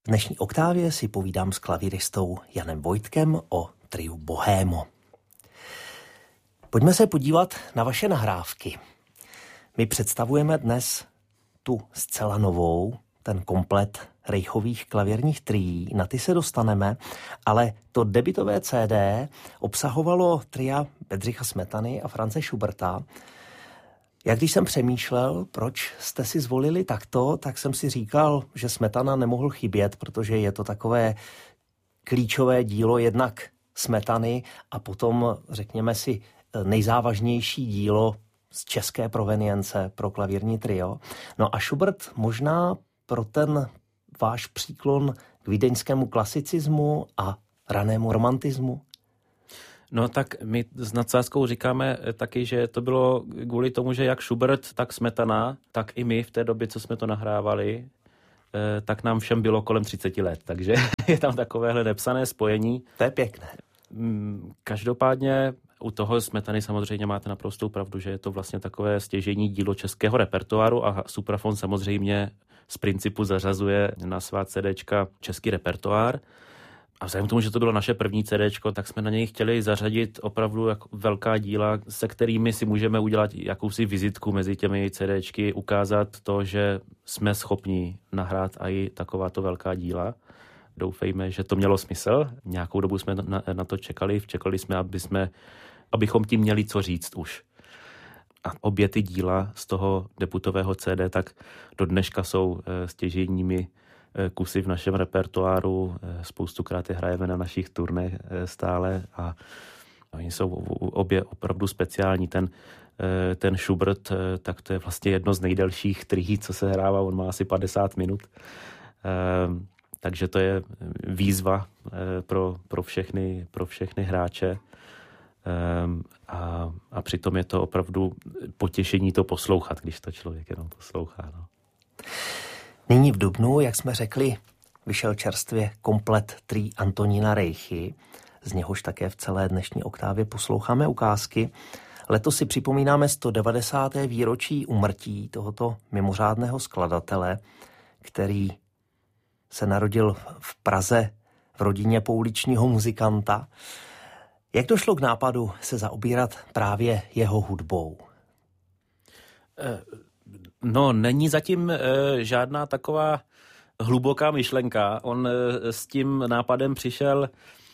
V dnešní oktávě si povídám s klavíristou Janem Vojtkem o triu Bohémo. Pojďme se podívat na vaše nahrávky. My představujeme dnes tu zcela novou, ten komplet Reichových klavírních trií, na ty se dostaneme, ale to debutové CD obsahovalo tria Bedřicha Smetany a France Schuberta. Jak když jsem přemýšlel, proč jste si zvolili takto, tak jsem si říkal, že Smetana nemohl chybět, protože je to takové klíčové dílo jednak Smetany a potom, řekněme si, nejzávažnější dílo z české provenience pro klavírní trio. No a Schubert možná pro ten váš příklon k vídeňskému klasicismu a ranému romantismu? No tak my s nadsázkou říkáme taky, že to bylo kvůli tomu, že jak Schubert, tak Smetana, tak i my v té době, co jsme to nahrávali, tak nám všem bylo kolem 30 let, takže je tam takovéhle nepsané spojení. To je pěkné. Každopádně u toho Smetany samozřejmě máte naprostou pravdu, že je to vlastně takové stěžejní dílo českého repertoáru a Supraphon samozřejmě z principu zařazuje na svá CDčka český repertoár. A vzhledem k tomu, že to bylo naše první CDčko, tak jsme na něj chtěli zařadit opravdu jako velká díla, se kterými si můžeme udělat jakousi vizitku mezi těmi CDčky, ukázat to, že jsme schopni nahrát i takováto velká díla. Doufejme, že to mělo smysl. Nějakou dobu jsme na to čekali jsme, abychom tím měli co říct už. A obě ty díla z toho debutového CD tak do dneška jsou stěžejními kusy v našem repertoáru. Spoustukrát je hrajeme na našich turnech stále a oni jsou obě opravdu speciální. Ten Schubert, tak to je vlastně jedno z nejdelších trií, co se hrává. On má asi 50 minut. Takže to je výzva pro všechny hráče. A přitom je to opravdu potěšení to poslouchat, když to člověk jenom poslouchá. No. Nyní v dubnu, jak jsme řekli, vyšel čerstvě komplet tří Antonína Reichy, z něhož také v celé dnešní oktávě posloucháme ukázky. Letos si připomínáme 190. výročí úmrtí tohoto mimořádného skladatele, který se narodil v Praze v rodině pouličního muzikanta. Jak došlo k nápadu se zaobírat právě jeho hudbou? No, není zatím žádná taková hluboká myšlenka. On s tím nápadem přišel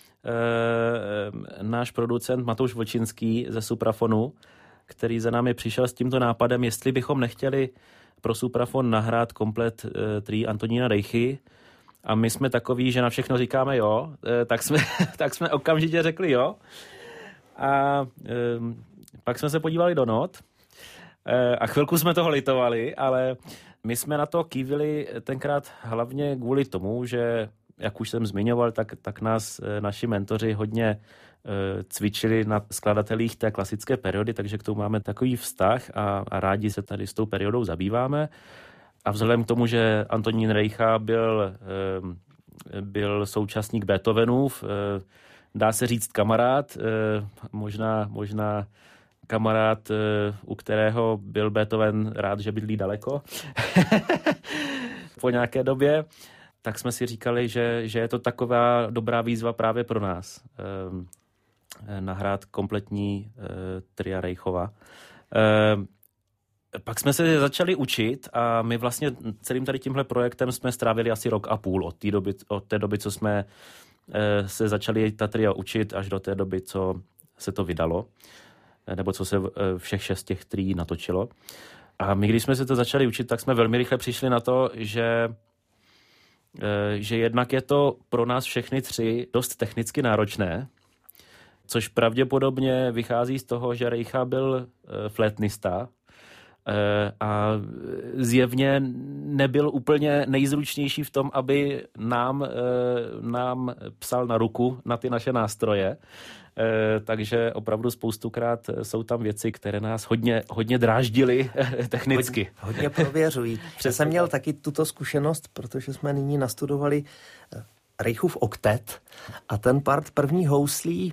náš producent Matouš Vlčinský ze Supraphonu, který za námi přišel s tímto nápadem, jestli bychom nechtěli pro Supraphon nahrát komplet tří Antonína Reichy. A my jsme takoví, že na všechno říkáme jo, tak jsme okamžitě řekli jo. A pak jsme se podívali do not a chvilku jsme toho litovali, ale my jsme na to kývili tenkrát hlavně kvůli tomu, že, jak už jsem zmiňoval, tak nás naši mentoři hodně cvičili na skladatelích té klasické periody, takže k tomu máme takový vztah a rádi se tady s tou periodou zabýváme. A vzhledem k tomu, že Antonín Reicha byl současník Beethovenův, dá se říct kamarád, možná kamarád, u kterého byl Beethoven rád, že bydlí daleko po nějaké době, tak jsme si říkali, že je to taková dobrá výzva právě pro nás nahrát kompletní tria Reichova. Pak jsme se začali učit a my vlastně celým tady tímhle projektem jsme strávili asi rok a půl od té doby, co jsme se začali ta tria učit, až do té doby, co se to vydalo, nebo co se všech 6 těch trií natočilo. A my, když jsme se to začali učit, tak jsme velmi rychle přišli na to, že jednak je to pro nás všechny 3 dost technicky náročné, což pravděpodobně vychází z toho, že Reicha byl flétnista, a zjevně nebyl úplně nejzručnější v tom, aby nám psal na ruku na ty naše nástroje. Takže opravdu spoustukrát jsou tam věci, které nás hodně dráždily technicky. Hodně prověřují. Já jsem měl taky tuto zkušenost, protože jsme nyní nastudovali Reichův oktet a ten part první houslí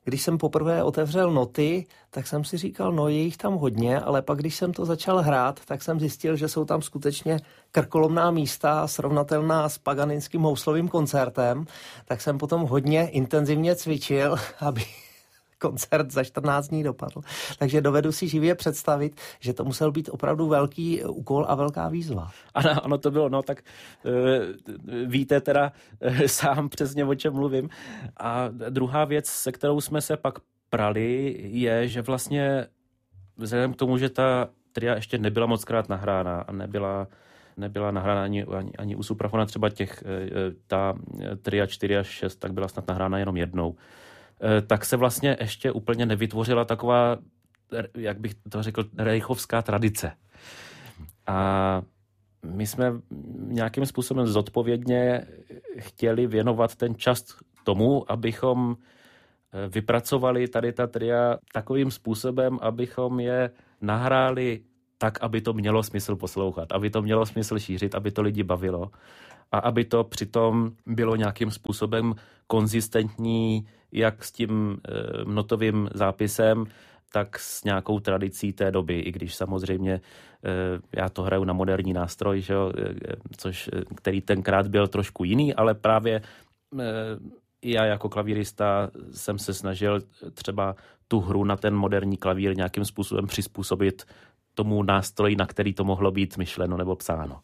když jsem poprvé otevřel noty, tak jsem si říkal, no je jich tam hodně, ale pak když jsem to začal hrát, tak jsem zjistil, že jsou tam skutečně krkolomná místa srovnatelná s paganínským houslovým koncertem, tak jsem potom hodně intenzivně cvičil, aby koncert za 14 dní dopadl. Takže dovedu si živě představit, že to musel být opravdu velký úkol a velká výzva. Ano, to bylo, no tak víte teda sám přesně, o čem mluvím. A druhá věc, se kterou jsme se pak prali, je, že vlastně vzhledem k tomu, že ta tria ještě nebyla mockrát nahrána a nebyla nahrána ani u Suprafona, třeba ta tria 4 až 6, tak byla snad nahrána jenom jednou. Tak se vlastně ještě úplně nevytvořila taková, jak bych to řekl, rejchovská tradice. A my jsme nějakým způsobem zodpovědně chtěli věnovat ten čas tomu, abychom vypracovali tady ta tria takovým způsobem, abychom je nahráli tak, aby to mělo smysl poslouchat, aby to mělo smysl šířit, aby to lidi bavilo a aby to přitom bylo nějakým způsobem konzistentní jak s tím notovým zápisem, tak s nějakou tradicí té doby, i když samozřejmě já to hraju na moderní nástroj, že jo, který tenkrát byl trošku jiný, ale právě já jako klavírista jsem se snažil třeba tu hru na ten moderní klavír nějakým způsobem přizpůsobit tomu nástroji, na který to mohlo být myšleno nebo psáno.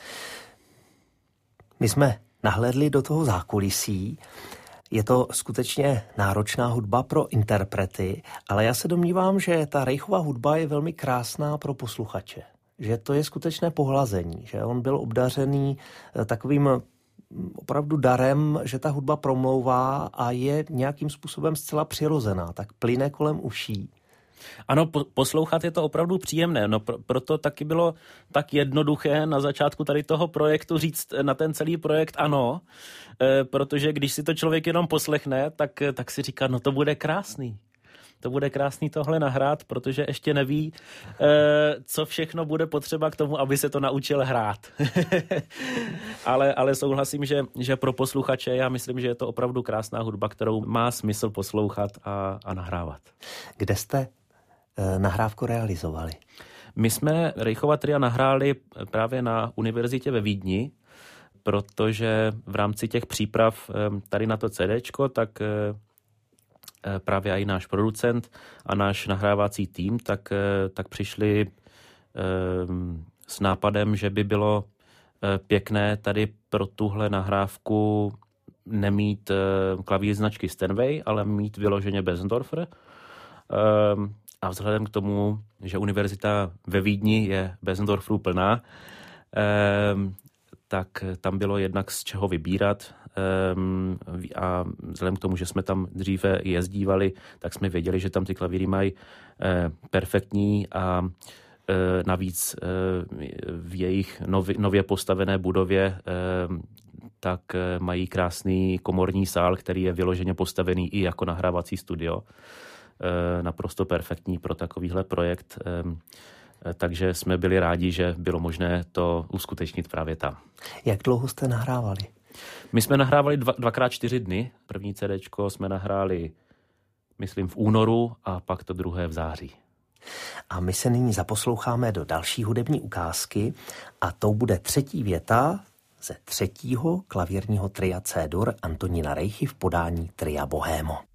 My jsme nahlédli do toho zákulisí. Je to skutečně náročná hudba pro interprety, ale já se domnívám, že ta Reichová hudba je velmi krásná pro posluchače. Že to je skutečné pohlazení, že on byl obdařený takovým opravdu darem, že ta hudba promlouvá a je nějakým způsobem zcela přirozená, tak plyne kolem uší. Ano, poslouchat je to opravdu příjemné, no proto taky bylo tak jednoduché na začátku tady toho projektu říct na ten celý projekt ano, protože když si to člověk jenom poslechne, tak si říká, no to bude krásný. To bude krásný tohle nahrát, protože ještě neví, co všechno bude potřeba k tomu, aby se to naučil hrát. ale souhlasím, že pro posluchače já myslím, že je to opravdu krásná hudba, kterou má smysl poslouchat a nahrávat. Kde jste nahrávku realizovali? My jsme Reichova tria nahráli právě na univerzitě ve Vídni, protože v rámci těch příprav tady na to CDčko, tak právě i náš producent a náš nahrávací tým, tak přišli s nápadem, že by bylo pěkné tady pro tuhle nahrávku nemít klavír značky Steinway, ale mít vyloženě Bösendorfer. A vzhledem k tomu, že univerzita ve Vídni je Bösendorferů plná, tak tam bylo jednak z čeho vybírat a vzhledem k tomu, že jsme tam dříve jezdívali, tak jsme věděli, že tam ty klavíry mají perfektní a navíc v jejich nově postavené budově tak mají krásný komorní sál, který je vyloženě postavený i jako nahrávací studio. Naprosto perfektní pro takovýhle projekt. Takže jsme byli rádi, že bylo možné to uskutečnit právě tam. Jak dlouho jste nahrávali? My jsme nahrávali 2x4 dny. První CDčko jsme nahráli, myslím, v únoru a pak to druhé v září. A my se nyní zaposloucháme do další hudební ukázky a tou bude třetí věta ze třetího klavírního tria C-dur Antonína Reichy v podání tria Bohémo.